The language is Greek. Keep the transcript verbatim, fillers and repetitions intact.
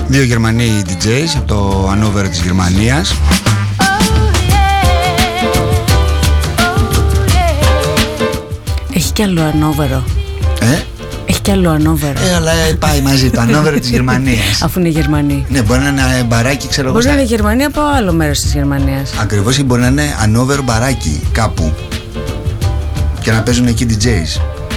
Δύο Γερμανοί ντι τζέις από το Ανόβερο της Γερμανίας. Έχει κι άλλο Ανόβερο. Ε? Έχει κι άλλο Ανόβερο. Ε, αλλά πάει μαζί το Ανόβερο της Γερμανίας. Αφού είναι Γερμανοί. Ναι, μπορεί να είναι μπαράκι, ξέρω εγώ. Μπορεί να είναι Γερμανία από άλλο μέρος της Γερμανίας. Ακριβώς, ή μπορεί να είναι Ανόβερο μπαράκι κάπου και να παίζουν εκεί ντι τζέις.